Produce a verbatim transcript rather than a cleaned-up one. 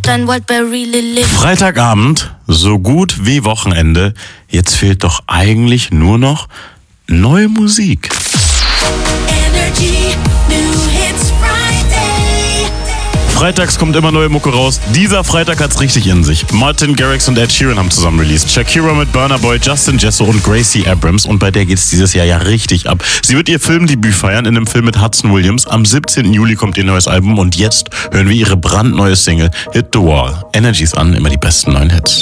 understand what we really live. Freitagabend, so gut wie Wochenende. Jetzt fehlt doch eigentlich nur noch neue Musik. Energy, new hits Friday. Freitags kommt immer neue Mucke raus. Dieser Freitag hat's richtig in sich. Martin Garrix und Ed Sheeran haben zusammen released. Shakira mit Burna Boy, Justin Jesso und Gracie Abrams. Und bei der geht's dieses Jahr ja richtig ab. Sie wird ihr Filmdebüt feiern in einem Film mit Hudson Williams. Am siebzehnten Juli kommt ihr neues Album und jetzt hören wir ihre brandneue Single Hit the Wall. Energy's an, immer die besten neuen Hits.